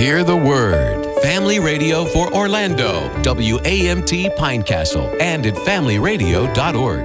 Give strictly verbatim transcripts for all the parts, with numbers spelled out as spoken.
Hear the word. Family Radio for Orlando, W A M T Pinecastle, and at family radio dot org.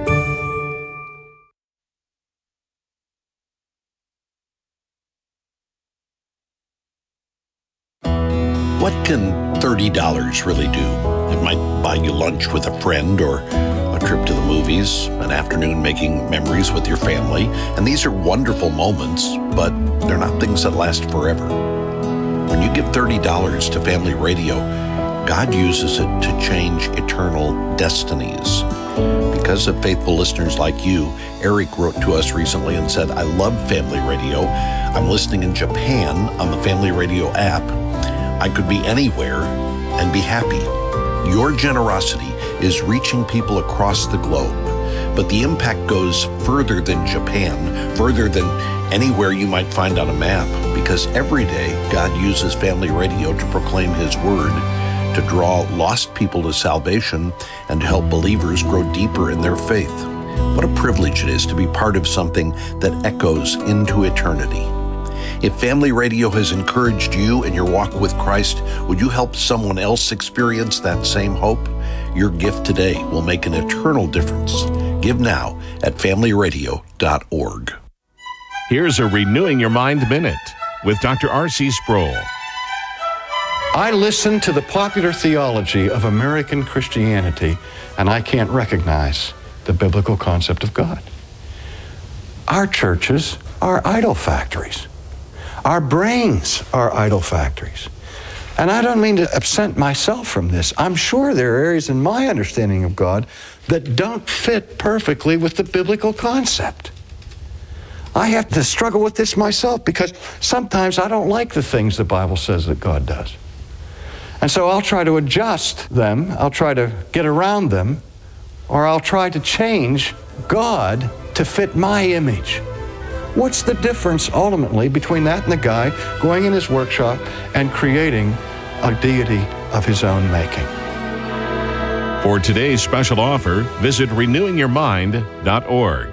What can thirty dollars really do? It might buy you lunch with a friend or a trip to the movies, an afternoon making memories with your family. And these are wonderful moments, but they're not things that last forever. When you give thirty dollars to Family Radio, God uses it to change eternal destinies. Because of faithful listeners like you, Eric wrote to us recently and said, I love Family Radio. I'm listening in Japan on the Family Radio app. I could be anywhere and be happy. Your generosity is reaching people across the globe, but the impact goes further than Japan, further than anywhere you might find on a map, because every day God uses Family Radio to proclaim His word, to draw lost people to salvation, and to help believers grow deeper in their faith. What a privilege it is to be part of something that echoes into eternity. If Family Radio has encouraged you in your walk with Christ, would you help someone else experience that same hope? Your gift today will make an eternal difference. Give now at family radio dot org. Here's a Renewing Your Mind Minute with Doctor R C Sproul. I listen to the popular theology of American Christianity, and I can't recognize the biblical concept of God. Our churches are idol factories. Our brains are idol factories. And I don't mean to absent myself from this. I'm sure there are areas in my understanding of God that don't fit perfectly with the biblical concept. I have to struggle with this myself because sometimes I don't like the things the Bible says that God does. And so I'll try to adjust them, I'll try to get around them, or I'll try to change God to fit my image. What's the difference ultimately between that and the guy going in his workshop and creating a deity of his own making? For today's special offer, visit renewing your mind dot org.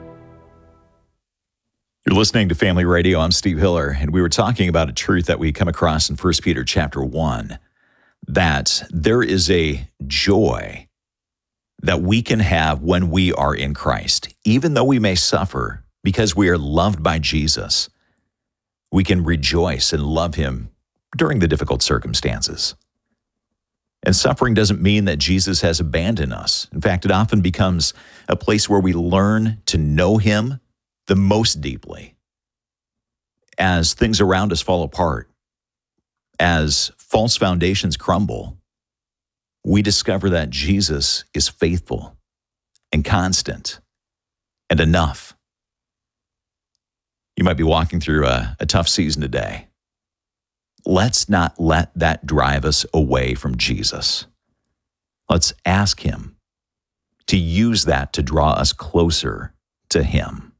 You're listening to Family Radio. I'm Steve Hiller, and we were talking about a truth that we come across in First Peter chapter one, that there is a joy that we can have when we are in Christ. Even though we may suffer, because we are loved by Jesus, we can rejoice and love Him during the difficult circumstances. And suffering doesn't mean that Jesus has abandoned us. In fact, it often becomes a place where we learn to know Him the most deeply. As things around us fall apart, as false foundations crumble, we discover that Jesus is faithful and constant and enough. You might be walking through a, a tough season today. Let's not let that drive us away from Jesus. Let's ask Him to use that to draw us closer to Him.